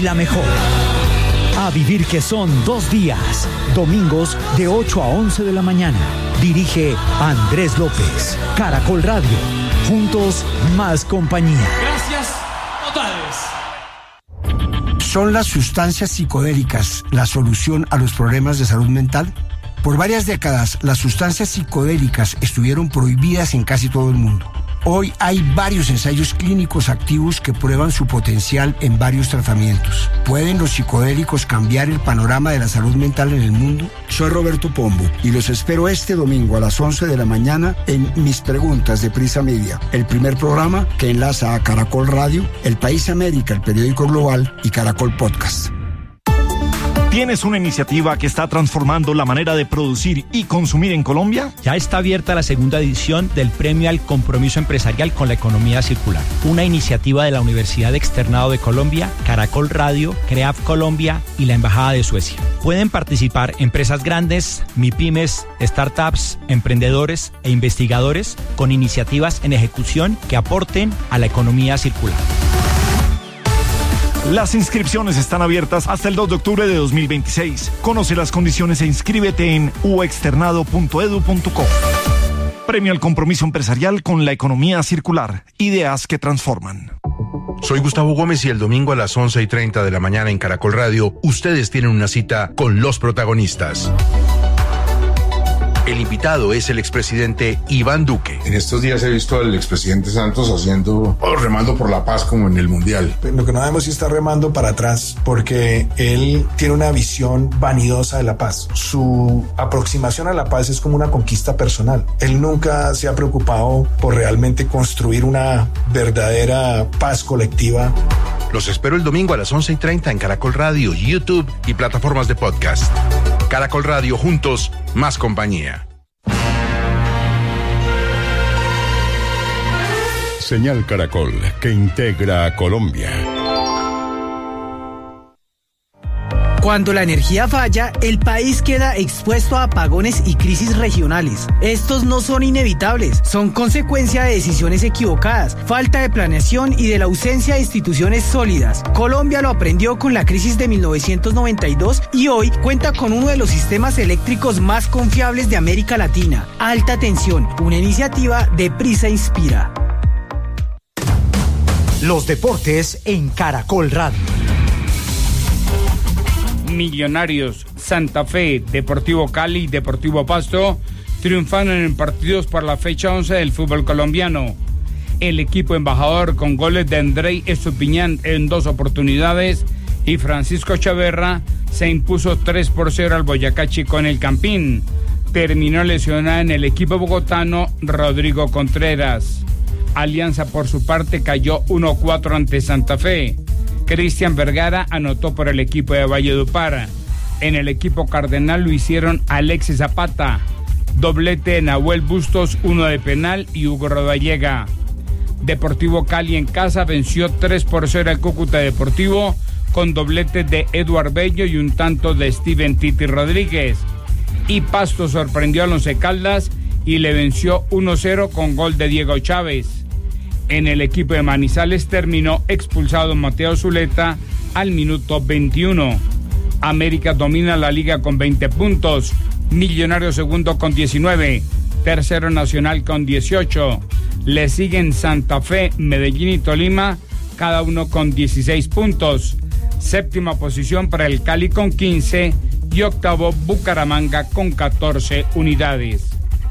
la mejor. A vivir que son 2 días. Domingos de 8 a 11 de la mañana. Dirige Andrés López. Caracol Radio. Juntos, más compañía. Gracias totales. ¿Son las sustancias psicodélicas la solución a los problemas de salud mental? Por varias décadas, las sustancias psicodélicas estuvieron prohibidas en casi todo el mundo. Hoy hay varios ensayos clínicos activos que prueban su potencial en varios tratamientos. ¿Pueden los psicodélicos cambiar el panorama de la salud mental en el mundo? Soy Roberto Pombo y los espero este domingo a las 11 de la mañana en Mis Preguntas de Prisa Media, el primer programa que enlaza a Caracol Radio, El País América, el periódico global y Caracol Podcast. ¿Tienes una iniciativa que está transformando la manera de producir y consumir en Colombia? Ya está abierta la segunda edición del Premio al Compromiso Empresarial con la Economía Circular, una iniciativa de la Universidad Externado de Colombia, Caracol Radio, CREAF Colombia y la Embajada de Suecia. Pueden participar empresas grandes, MIPYMES, startups, emprendedores e investigadores con iniciativas en ejecución que aporten a la economía circular. Las inscripciones están abiertas hasta el 2 de octubre de 2026. Conoce las condiciones e inscríbete en uexternado.edu.co. Premio al Compromiso Empresarial con la Economía Circular. Ideas que transforman. Soy Gustavo Gómez y el domingo a las 11:30 de la mañana en Caracol Radio, ustedes tienen una cita con los protagonistas. El invitado es el expresidente Iván Duque. En estos días he visto al expresidente Santos remando por la paz como en el Mundial. Lo que no sabemos si está remando para atrás, porque él tiene una visión vanidosa de la paz. Su aproximación a la paz es como una conquista personal. Él nunca se ha preocupado por realmente construir una verdadera paz colectiva. Los espero el domingo a las 11:30 en Caracol Radio, YouTube y plataformas de podcast. Caracol Radio, juntos, más compañía. Señal Caracol, que integra a Colombia. Cuando la energía falla, el país queda expuesto a apagones y crisis regionales. Estos no son inevitables, son consecuencia de decisiones equivocadas, falta de planeación y de la ausencia de instituciones sólidas. Colombia lo aprendió con la crisis de 1992 y hoy cuenta con uno de los sistemas eléctricos más confiables de América Latina. Alta tensión, una iniciativa de Prisa Inspira. Los deportes en Caracol Radio. Millonarios, Santa Fe, Deportivo Cali y Deportivo Pasto triunfaron en partidos por la fecha 11 del fútbol colombiano. El equipo embajador con goles de Andrei Estupiñán en 2 oportunidades y Francisco Chaverra se impuso 3-0 al Boyacá Chico en el Campín. Terminó lesionada en el equipo bogotano Rodrigo Contreras. Alianza por su parte cayó 1-4 ante Santa Fe. Cristian Vergara anotó por el equipo de Valledupar. En el equipo cardenal lo hicieron Alexis Zapata, doblete de Nahuel Bustos, 1 de penal y Hugo Rodallega. Deportivo Cali en casa venció 3-0 al Cúcuta Deportivo con doblete de Eduard Bello y un tanto de Steven Titi Rodríguez. Y Pasto sorprendió al Once Caldas y le venció 1-0 con gol de Diego Chávez. En el equipo de Manizales terminó expulsado Mateo Zuleta al minuto 21. América domina la liga con 20 puntos. Millonarios segundo con 19. Tercero Nacional con 18. Le siguen Santa Fe, Medellín y Tolima, cada uno con 16 puntos. Séptima posición para el Cali con 15 y octavo Bucaramanga con 14 unidades.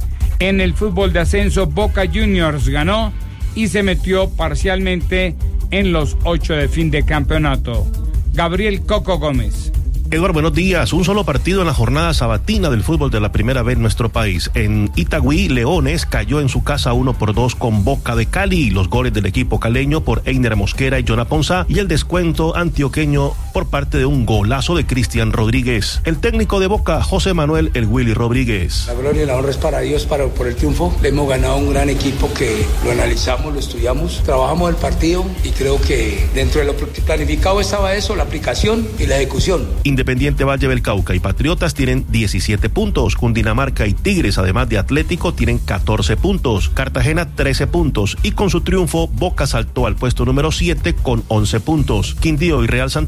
En el fútbol de ascenso, Boca Juniors ganó y se metió parcialmente en los 8 de fin de campeonato. Gabriel Coco Gómez. Eduardo, buenos días. Un solo partido en la jornada sabatina del fútbol de la primera vez en nuestro país. En Itagüí, Leones cayó en su casa 1-2 con Boca de Cali. Los goles del equipo caleño por Einer Mosquera y Jonah Ponzá y el descuento antioqueño por parte de un golazo de Cristian Rodríguez. El técnico de Boca, José Manuel El Willy Rodríguez. La gloria y la honra es para Dios por el triunfo. Le hemos ganado un gran equipo que lo analizamos, lo estudiamos, trabajamos el partido y creo que dentro de lo planificado estaba eso, la aplicación y la ejecución. Independiente Valle del Cauca y Patriotas tienen 17 puntos. Cundinamarca y Tigres, además de Atlético, tienen 14 puntos. Cartagena 13 puntos. Y con su triunfo, Boca saltó al puesto número 7 con 11 puntos. Quindío y Real Santander